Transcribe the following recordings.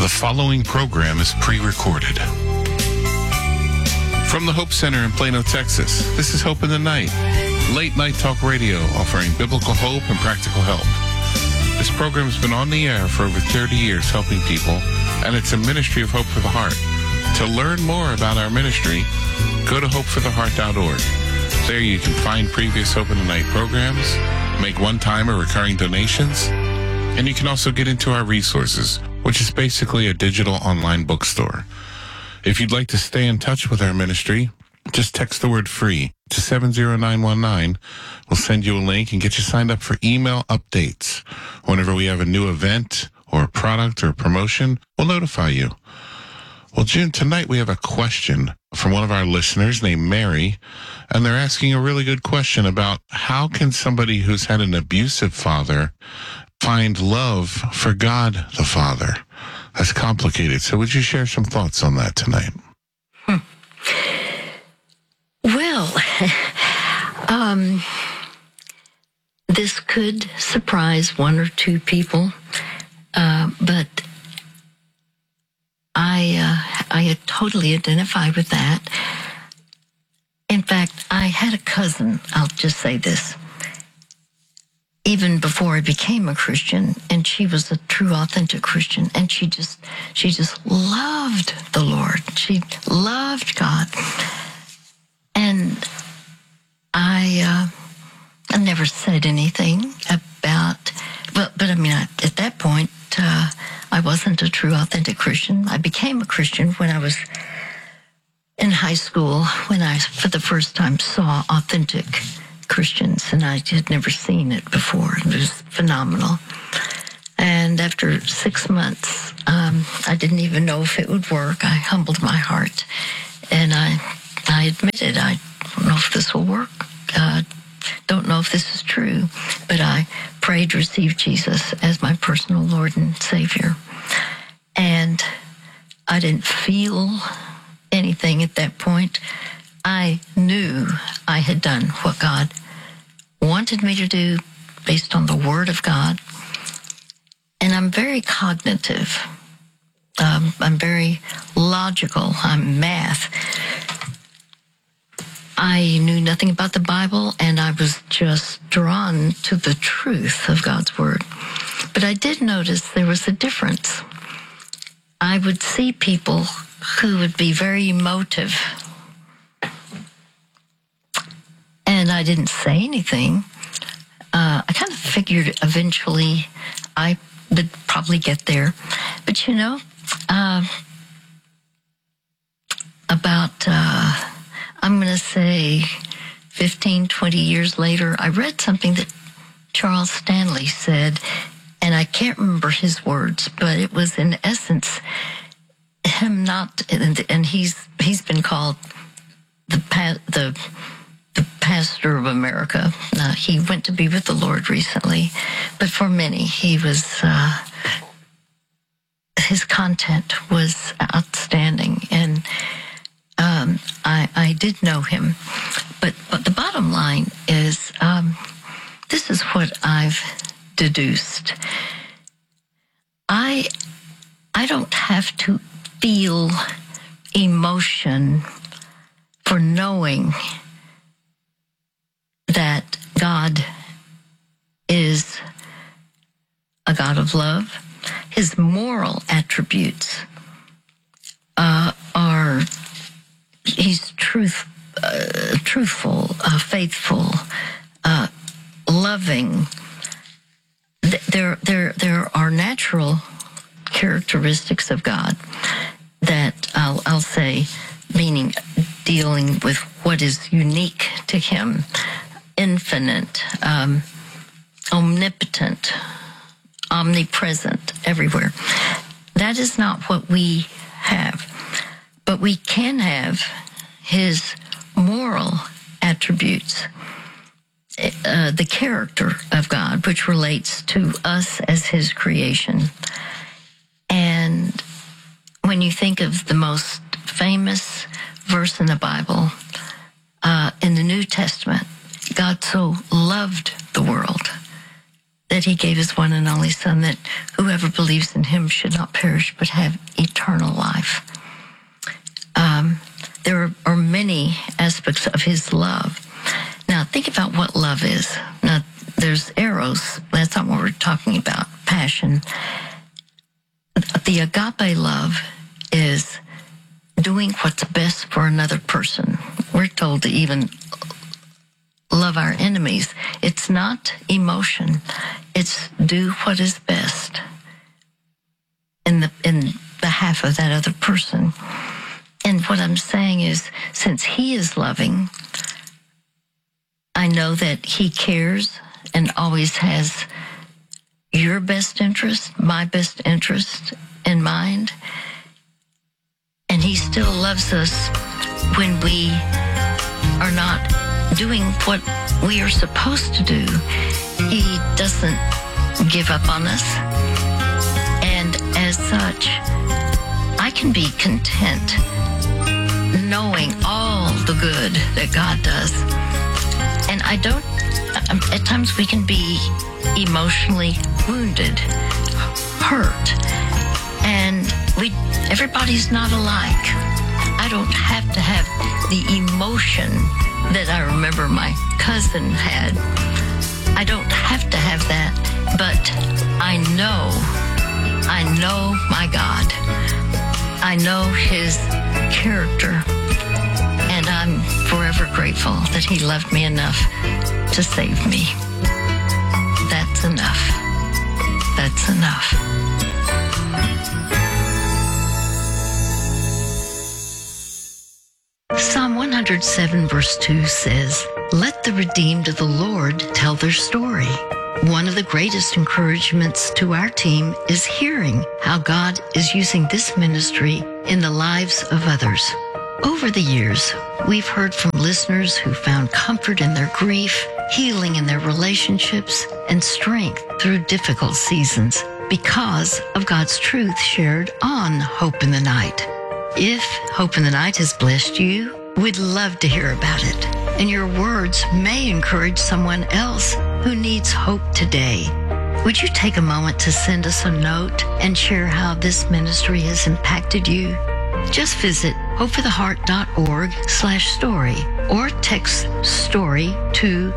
The following program is pre-recorded. From the Hope Center in Plano, Texas, this is Hope in the Night, late night talk radio offering biblical hope and practical help. This program has been on the air for over 30 years helping people, and it's a ministry of Hope for the Heart. To learn more about our ministry, go to hopefortheheart.org. There you can find previous Hope in the Night programs, make one-time or recurring donations, and you can also get into our resources, which is basically a digital online bookstore. If you'd like to stay in touch with our ministry, just text the word FREE to 70919. We'll send you a link and get you signed up for email updates. Whenever we have a new event or a product or a promotion, we'll notify you. Well, June, tonight we have a question from one of our listeners named Mary, and they're asking a really good question about how can somebody who's had an abusive father find love for God the Father? That's complicated. So would you share some thoughts on that tonight? Well, this could surprise one or two people, but I totally identify with that. In fact, I had a cousin, I'll just say this, even before I became a Christian, and she was a true, authentic Christian, and she just loved the Lord. She loved God. And I never said anything about, but I mean, at that point, I wasn't a true, authentic Christian. I became a Christian when I was in high school, when I, for the first time, saw authentic Christians, and I had never seen it before. It was phenomenal. And after 6 months, I didn't even know if it would work. I humbled my heart, and I admitted, I don't know if this will work. Don't know if this is true, but I prayed to receive Jesus as my personal Lord and Savior. And I didn't feel anything at that point. I knew I had done what God wanted me to do based on the Word of God. And I'm very cognitive. I'm very logical. I'm math. I knew nothing about the Bible, and I was just drawn to the truth of God's Word. But I did notice there was a difference. I would see people who would be very emotive, and I didn't say anything. I kind of figured eventually I would probably get there. But, you know, I'm going to say 15, 20 years later, I read something that Charles Stanley said, and I can't remember his words, but it was in essence him not, and he's been called the pastor of America. He went to be with the Lord recently, but for many, he was, his content was outstanding, and I did know him. But the bottom line is, this is what I've deduced. I don't have to feel emotion for knowing that God is a God of love. His moral attributes are, he's truthful, faithful, loving. There are natural characteristics of God that I'll say, meaning dealing with what is unique to him, infinite, omnipotent, omnipresent, everywhere. That is not what we have, but we can have his moral attributes, the character of God, which relates to us as his creation. And when you think of the most famous verse in the Bible, in the New Testament, God so loved the world that he gave his one and only Son, that whoever believes in him should not perish but have eternal life. There are many aspects of his love. Now, think about what love is. Now, there's eros. That's not what we're talking about, passion. The agape love is doing what's best for another person. We're told to even love our enemies. It's not emotion. It's do what is best in behalf of that other person. And what I'm saying is, since he is loving, I know that he cares and always has your best interest, my best interest in mind. And he still loves us when we are not doing what we are supposed to do. He doesn't give up on us. And as such, I can be content knowing all the good that God does. And I don't, at times we can be emotionally wounded, hurt, and everybody's not alike. I don't have to have the emotion that I remember my cousin had. I don't have to have that, but I know my God. I know his character, and I'm forever grateful that he loved me enough to save me. That's enough. That's enough. Psalm 107 verse 2 says, "Let the redeemed of the Lord tell their story." One of the greatest encouragements to our team is hearing how God is using this ministry in the lives of others. Over the years, we've heard from listeners who found comfort in their grief, healing in their relationships, and strength through difficult seasons because of God's truth shared on Hope in the Night. If Hope in the Night has blessed you, we'd love to hear about it. And your words may encourage someone else who needs hope today. Would you take a moment to send us a note and share how this ministry has impacted you? Just visit hopefortheheart.org/story or text STORY to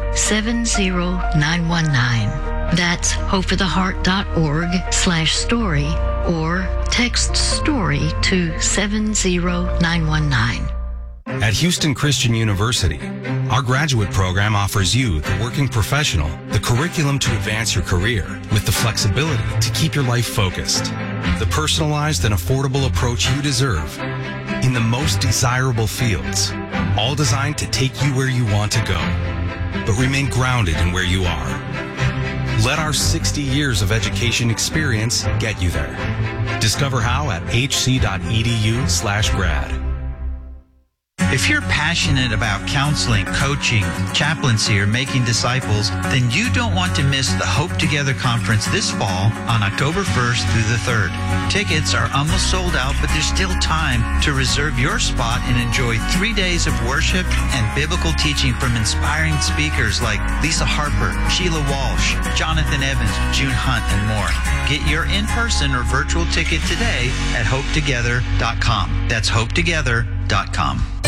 70919. That's hopefortheheart.org/story or text STORY to 70919. At Houston Christian University, our graduate program offers you, the working professional, the curriculum to advance your career with the flexibility to keep your life focused, the personalized and affordable approach you deserve in the most desirable fields, all designed to take you where you want to go, but remain grounded in where you are. Let our 60 years of education experience get you there. Discover how at hc.edu/grad. If you're passionate about counseling, coaching, chaplaincy, or making disciples, then you don't want to miss the Hope Together Conference this fall on October 1st through the 3rd. Tickets are almost sold out, but there's still time to reserve your spot and enjoy 3 days of worship and biblical teaching from inspiring speakers like Lisa Harper, Sheila Walsh, Jonathan Evans, June Hunt, and more. Get your in-person or virtual ticket today at hopetogether.com. That's hopetogether.com.